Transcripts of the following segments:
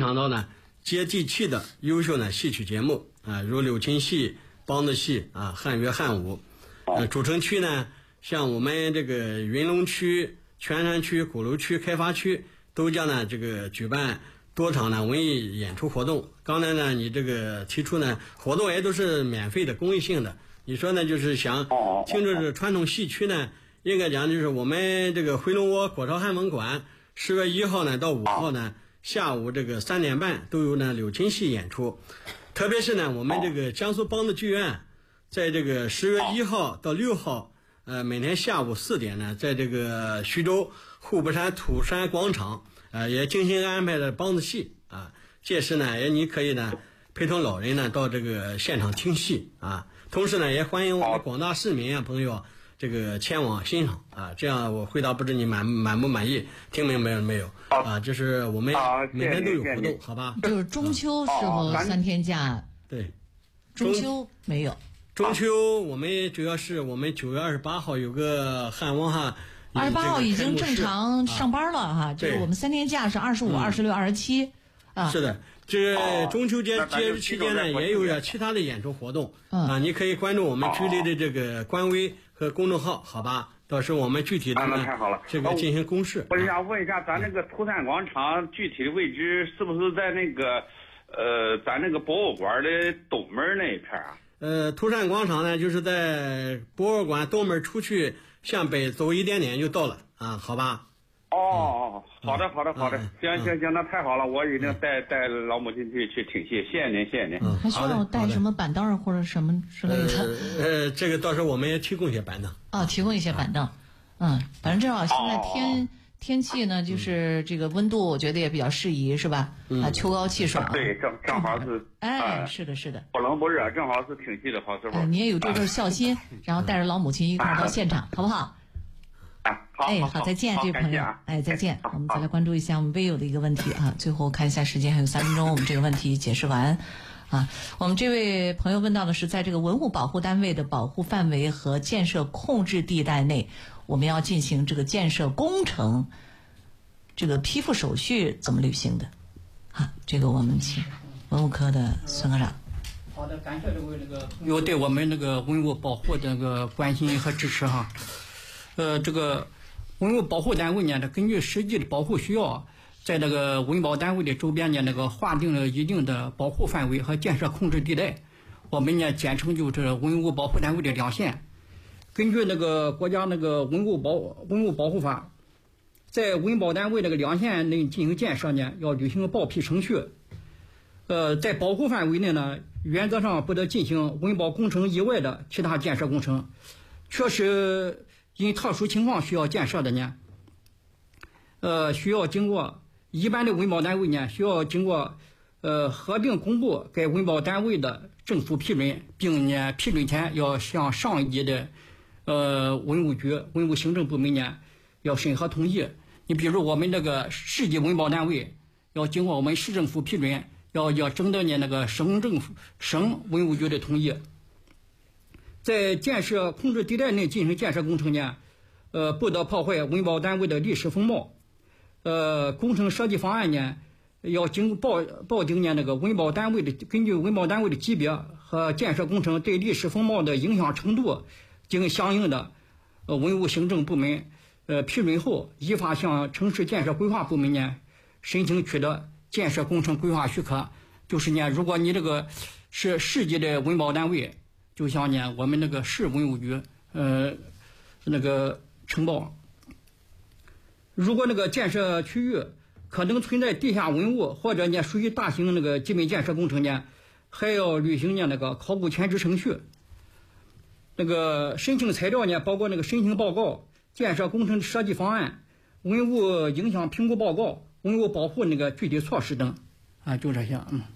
赏到呢接地气的优秀呢戏曲节目啊，如柳琴戏、梆子戏啊、汉乐汉舞。主城区呢，像我们这个云龙区、泉山区、鼓楼区、开发区都将呢这个举办多场呢文艺演出活动。刚才呢你这个提出呢活动也都是免费的、公益性的。你说呢就是想听着这传统戏曲呢，应该讲就是我们这个回龙窝果巢汉文馆10月1号呢到5号呢下午这个3点半都有呢柳琴戏演出。特别是呢我们这个江苏梆子剧院在这个10月1号到6号每天下午4点呢，在这个徐州户部山土山广场也精心安排了梆子戏啊。届时呢你可以呢陪同老人呢到这个现场听戏啊。同时呢也欢迎我们广大市民朋友这个前往欣赏啊。这样我回答不知你满不满意，听明白了没有啊？就是我们每天都有活动，好吧？ 就是中秋时候3天假， 对， 中秋没有。 中秋我们主要是我们9月28号有个汉文化 28号已经正常上班了哈，就是我们3天假是25、26、27啊。 是的，这中秋节日期间呢也有其他的演出活动啊，你可以关注我们局里的这个官微和公众号，好吧？到时候我们具体的那太好了， 这个进行公示。 我想问一下，咱那个涂山广场具体的位置是不是在那个咱那个博物馆的东门那一片啊？ 涂山广场呢，就是在博物馆东门出去，向北走一点点就到了啊，好吧？ 好的，行，那太好了，我一定带老母亲去听戏，谢谢您。 还需要带什么板凳或者什么之类的？ 这个到时候我们也提供一些板凳。 提供一些板凳。反正正好现在天气呢，就是这个温度，我觉得也比较适宜，是吧？秋高气爽。 对，正好是。 是的。 不冷不热，正好是听戏的好时候。 你也有这份孝心，然后带着老母亲一块到现场，好不好？好，再见，这位朋友。再见。我们再来关注一下我们微友的一个问题啊。最后看一下时间，还有3分钟，我们这个问题解释完啊。我们这位朋友问到的是，在这个文物保护单位的保护范围和建设控制地带内，我们要进行这个建设工程，这个批复手续怎么履行的？这个我们请文物科的孙科长。 好的，感谢这位朋友对我们那个文物保护的那个关心和支持哈。这个文物保护单位呢，根据实际的保护需要，在那个文保单位的周边呢，那个划定了一定的保护范围和建设控制地带，我们呢简称就是文物保护单位的两线。根据那个国家那个文物保护法，在文保单位那个两线内进行建设呢，要履行报批程序。在保护范围内呢，原则上不得进行文保工程以外的其他建设工程。确实因特殊情况需要建设的呢，需要经过一般的文保单位呢，需要经过合并公布该文保单位的政府批准，并呢批准前要向上一级的文物局、文物行政部门呢要审核同意。你比如我们这个市级文保单位要经过我们市政府批准，要征得呢那个省政府、省文物局的同意。在建设控制地带内进行建设工程呢，不得破坏文保单位的历史风貌。工程设计方案呢，要经报经呢那个文保单位的，根据文保单位的级别和建设工程对历史风貌的影响程度，经相应的文物行政部门批准后，依法向城市建设规划部门呢申请取得建设工程规划许可。就是呢，如果你这个是市级的文保单位，就像呢我们那个市文物局那个呈报，如果那个建设区域可能存在地下文物，或者呢属于大型那个基本建设工程呢，还要履行呢那个考古前置程序。那个申请材料呢，包括那个申请报告、建设工程设计方案、文物影响评估报告、文物保护那个具体措施等就这些。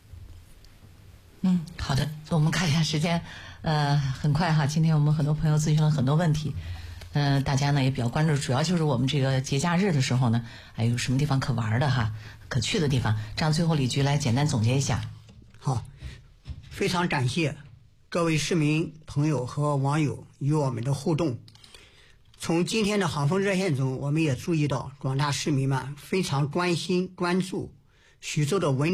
好的，我们看一下时间，很快哈，今天我们很多朋友咨询了很多问题，大家呢也比较关注，主要就是我们这个节假日的时候呢，还有什么地方可玩的哈，可去的地方。这样最后李局来简单总结一下。 好，非常感谢各位市民朋友和网友与我们的互动。从今天的航风热线中，我们也注意到广大市民们非常关心关注徐州的文